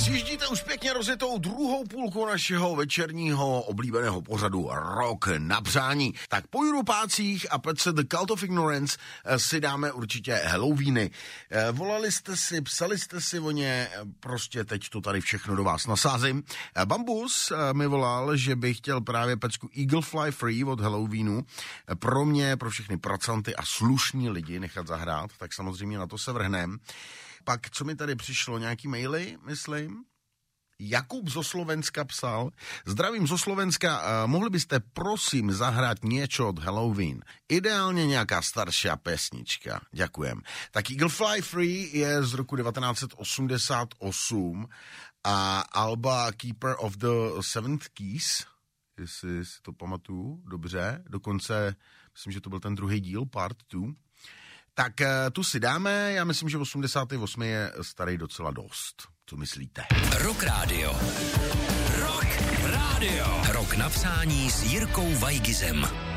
Zjíždíte už pěkně rozjetou druhou půlku našeho večerního oblíbeného pořadu Rock na přání. Tak po Europácích a pece The Cult of Ignorance si dáme určitě Halloweeny. Volali jste si, psali jste si o ně, prostě teď to tady všechno do vás nasázím. Bambus mi volal, že by chtěl právě pecku Eagle Fly Free od Halloweenu pro mě, pro všechny pracanty a slušní lidi nechat zahrát, tak samozřejmě na to se vrhnem. Pak, co mi tady přišlo, nějaký maily, myslím? Jakub zo Slovenska psal: zdravím zo Slovenska, mohli byste prosím zahrát niečo od Halloween? Ideálně nějaká starší pesnička. Ďakujem. Tak Eagle Fly Free je z roku 1988 a alba Keeper of the Seventh Keys, jestli si to pamatuju dobře, dokonce myslím, že to byl ten druhý díl, part 2. Tak tu si dáme, já myslím, že 88 je starý docela dost. Co myslíte? Rock Radio. Rock Radio. Rock na přání s Jirkou Vajgizem.